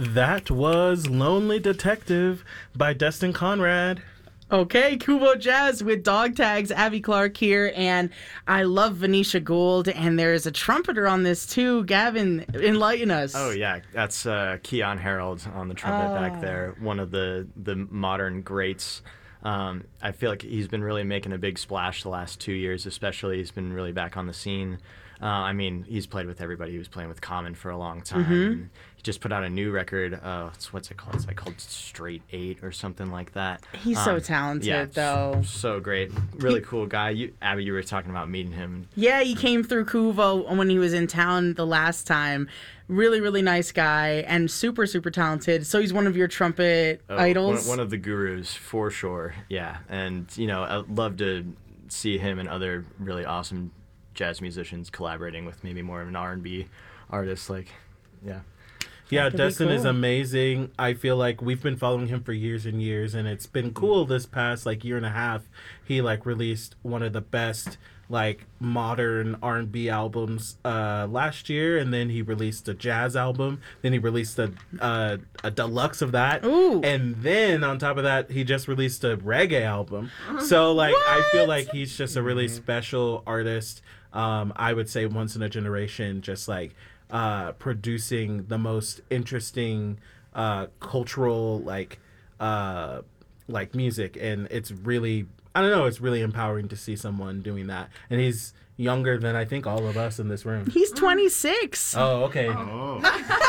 That was Lonely Detective by Destin Conrad. Okay, Kubo Jazz with Dog Tags, Abby Clark here, and I love Venetia Gould, and there's a trumpeter on this too. Gavin, enlighten us. Oh yeah, that's Keon Harold on the trumpet back there, one of the modern greats. I feel like he's been really making a big splash the last 2 years, especially. He's been really back on the scene. I mean, he's played with everybody. He was playing with Common for a long time. Mm-hmm. He just put out a new record. What's it called? It's like called Straight 8 or something like that. He's so talented, though. So great. Really cool guy. Abby, you were talking about meeting him. Yeah, he came through Kuvo when he was in town the last time. Really, really nice guy and super, super talented. So he's one of your trumpet idols? One of the gurus, for sure. Yeah. And, I'd love to see him and other really awesome jazz musicians collaborating with maybe more of an R&B artist. Yeah, Destin is amazing. I feel like we've been following him for years and years, and it's been cool this past year and a half. He released one of the best modern R&B albums last year, and then he released a jazz album. Then he released a deluxe of that. Ooh. And then on top of that, he just released a reggae album. So I feel like he's just a really special artist. I would say once in a generation, just producing the most interesting cultural music, and it's really, I don't know, it's really empowering to see someone doing that. And he's younger than I think all of us in this room. He's 26. Oh, okay. Oh.